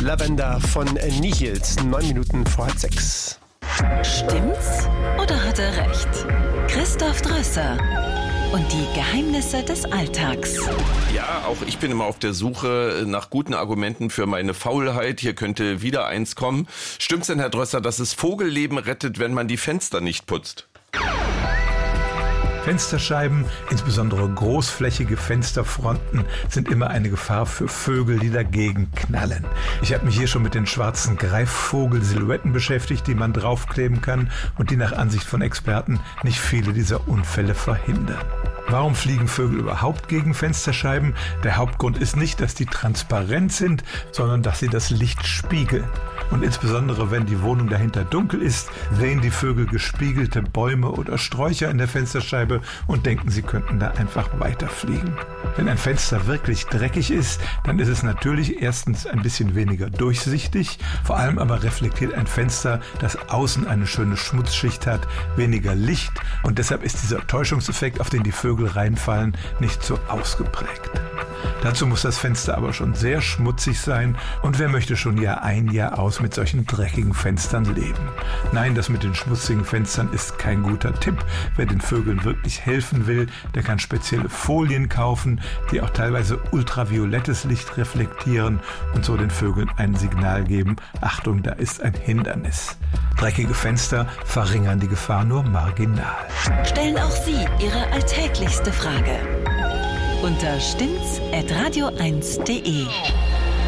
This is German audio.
Lavender von Nihils, 9 Minuten vor 6. Stimmt's oder hat er recht? Christoph Drösser und die Geheimnisse des Alltags. Ja, auch ich bin immer auf der Suche nach guten Argumenten für meine Faulheit. Hier könnte wieder eins kommen. Stimmt's denn, Herr Drösser, dass es Vogelleben rettet, wenn man die Fenster nicht putzt? Fensterscheiben, insbesondere großflächige Fensterfronten, sind immer eine Gefahr für Vögel, die dagegen knallen. Ich habe mich hier schon mit den schwarzen Greifvogel-Silhouetten beschäftigt, die man draufkleben kann und die nach Ansicht von Experten nicht viele dieser Unfälle verhindern. Warum fliegen Vögel überhaupt gegen Fensterscheiben? Der Hauptgrund ist nicht, dass die transparent sind, sondern dass sie das Licht spiegeln. Und insbesondere wenn die Wohnung dahinter dunkel ist, sehen die Vögel gespiegelte Bäume oder Sträucher in der Fensterscheibe und denken, sie könnten da einfach weiterfliegen. Wenn ein Fenster wirklich dreckig ist, dann ist es natürlich erstens ein bisschen weniger durchsichtig, vor allem aber reflektiert ein Fenster, das außen eine schöne Schmutzschicht hat, weniger Licht und deshalb ist dieser Täuschungseffekt, auf den die Vögel reinfallen, nicht so ausgeprägt. Dazu muss das Fenster aber schon sehr schmutzig sein und wer möchte schon Jahr ein, Jahr aus mit solchen dreckigen Fenstern leben? Nein, das mit den schmutzigen Fenstern ist kein guter Tipp. Wer den Vögeln wirklich helfen will, der kann spezielle Folien kaufen, die auch teilweise ultraviolettes Licht reflektieren und so den Vögeln ein Signal geben, Achtung, da ist ein Hindernis. Dreckige Fenster verringern die Gefahr nur marginal. Stellen auch Sie Ihre alltäglichste Frage unter stimmt's@radio1.de.